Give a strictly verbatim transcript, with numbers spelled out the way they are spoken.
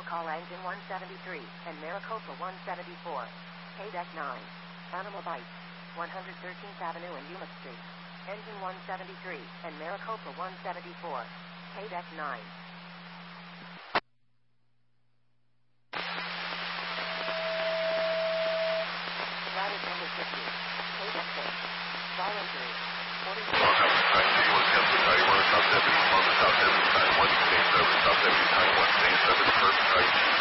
call engine one seventy-three and Maricopa one seventy-four. K-Deck nine. Animal Bites. one hundred thirteenth Avenue and Yuma Street. Engine one seventy-three and Maricopa one seventy-four. K-Deck nine. Routed number fifty. K-Deck six. Ball injury. forty-two. South Deputy, on the South Deputy, nine one, State seven, South Deputy, nine one, State seven, first,